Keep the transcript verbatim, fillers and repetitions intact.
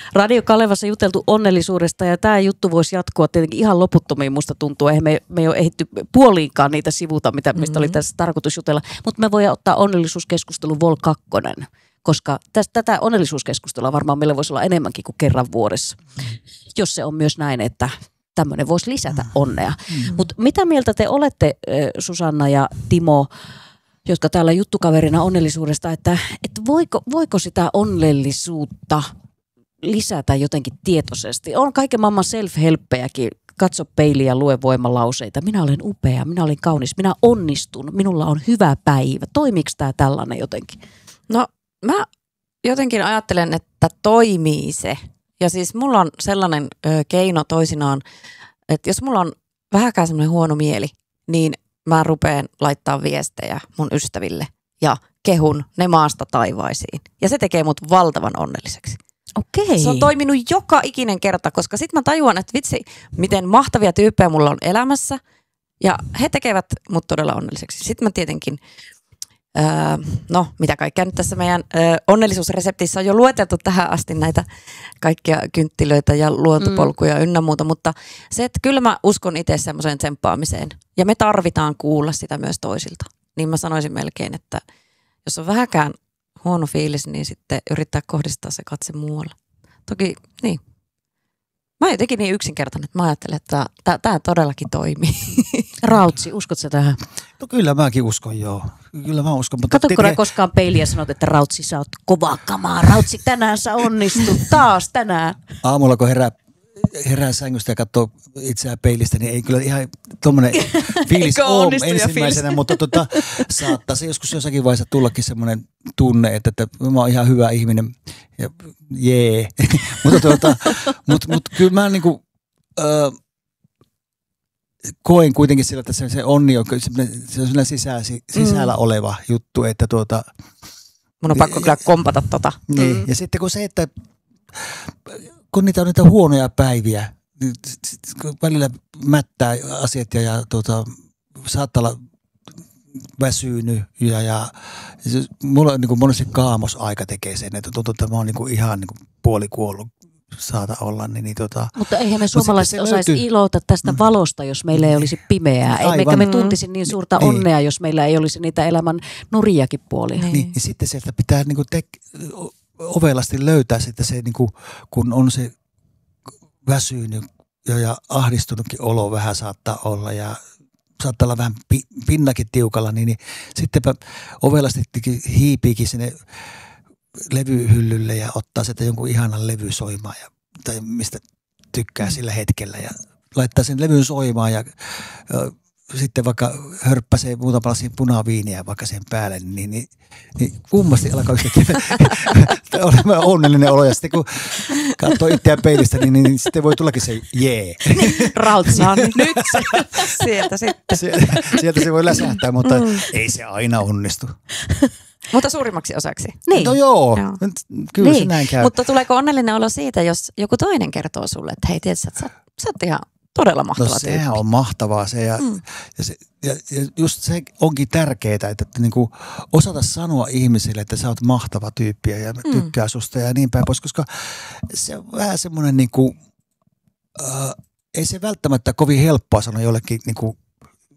Radio Kalevassa juteltu onnellisuudesta ja tämä juttu voisi jatkua tietenkin ihan loputtomiin, musta tuntuu. Eihän me, me ei ole ehditty puoliinkaan niitä sivuta, mitä, mistä mm-hmm. oli tässä tarkoitus jutella. Mutta me voidaan ottaa onnellisuuskeskustelu Vol kaksi, koska tästä, tätä onnellisuuskeskustelua varmaan meillä voisi olla enemmänkin kuin kerran vuodessa. Mm-hmm. Jos se on myös näin, että tämmöinen voisi lisätä onnea. Mm-hmm. Mutta mitä mieltä te olette, Susanna ja Timo, jotka täällä juttukaverina onnellisuudesta, että, että voiko, voiko sitä onnellisuutta lisätä jotenkin tietoisesti? On kaiken maailman self-helppejäkin. Katso peiliä ja lue voimalauseita. Minä olen upea, minä olen kaunis, minä onnistun, minulla on hyvä päivä. Toimiiko tämä tällainen jotenkin? No mä jotenkin ajattelen, että toimii se. Ja siis mulla on sellainen ö, keino toisinaan, että jos mulla on vähäkään semmoinen huono mieli, niin mä rupean laittaa viestejä mun ystäville ja kehun ne maasta taivaisiin. Ja se tekee mut valtavan onnelliseksi. Okei. Se on toiminut joka ikinen kerta, koska sit mä tajuan, että vitsi, miten mahtavia tyyppejä mulla on elämässä. Ja he tekevät mut todella onnelliseksi. Sitten mä tietenkin, öö, no mitä kaikkea nyt tässä meidän öö, onnellisuusreseptissä on jo lueteltu tähän asti näitä kaikkia kynttilöitä ja luontopolkuja mm. ynnä muuta. Mutta se, että kyllä mä uskon itse semmoiseen tsemppaamiseen. Ja me tarvitaan kuulla sitä myös toisilta. Niin mä sanoisin melkein, että jos on vähäkään huono fiilis, niin sitten yrittää kohdistaa se katse muualle. Toki, niin. Mä oon jotenkin niin yksinkertainen, että mä ajattelen, että tämä todellakin toimii. Rautsi, uskot sä tähän? No kyllä mäkin uskon, joo. Kyllä mä uskon. Mutta Katokko te... koskaan peiliä ja sanot, että Rautsi, sä oot kovaa kamaa. Rautsi, tänään sä onnistut taas tänään. Aamulla kun herää, herää sängystä ja katsoo itseään peilistä, niin ei kyllä ihan tommonen fiilis ole ensimmäisenä, mutta tota, saattaa se joskus jossakin vaiheessa tullakin semmoinen tunne, että, että mä oon ihan hyvä ihminen ja jee. mutta tota, mut, mut kyllä mä niinku, ö, koen kuitenkin sillä, että se, se onni on, se on sillä sisä, sisällä mm. oleva juttu, että tuota. Mun on pakko kyllä kompata tota. Niin, mm. ja sitten kun se, että kun niitä on niitä huonoja päiviä, niin välillä mättää asiat ja, ja tuota, saattaa olla väsynyt ja, ja se, mulla on niin kuin monesti kaamosaika tekee sen, että tuntuu, että mä oon niin kuin ihan niin kuin puolikuollut saata olla. Niin, niin tota, mutta eihän me suomalaiset osaisi löytyy... ilota tästä valosta, jos meillä ei olisi pimeää. Eikä me tuntisi niin suurta niin. onnea, jos meillä ei olisi niitä elämän nurjiakin puolia. Niin, niin sitten sieltä pitää niin kuin te- ovelasti löytää sitten se, niin kuin, kun on se väsynyt ja, ja ahdistunutkin olo vähän saattaa olla ja saattaa olla vähän pi, pinnakin tiukalla, niin, niin sittenpä ovelasti hiipiikin sinne levyhyllylle ja ottaa sieltä jonkun ihanan levy soimaan ja, tai mistä tykkää sillä hetkellä ja laittaa sen levyn soimaan ja, ja sitten vaikka hörppäsee muutama lasin punaviiniä vaikka sen päälle, niin, niin, niin kummasti alkaa yhtäkkiä olemaan onnellinen olo. Ja sitten kun katsoo itseään peilistä, niin, niin sitten voi tullakin se jee. Rautsi, nyt sieltä sitten. Sieltä, sieltä se voi läsähtää, mutta mm. ei se aina onnistu. Mutta suurimmaksi osaksi. Niin. No joo, joo. Kyllä niin. Se näin käy. Mutta tuleeko onnellinen olo siitä, jos joku toinen kertoo sulle, että hei, tiedätkö, että sä, sä oot ihan todella mahtava no, tyyppi. Sehän on mahtavaa se ja, mm. ja, se, ja, ja just se onkin tärkeää, että, että niinku osata sanoa ihmisille, että sä oot mahtava tyyppi ja mm. tykkää susta ja niin päin pois, koska se on vähän semmoinen niinku, äh, ei se välttämättä kovin helppoa sanoa jollekin niinku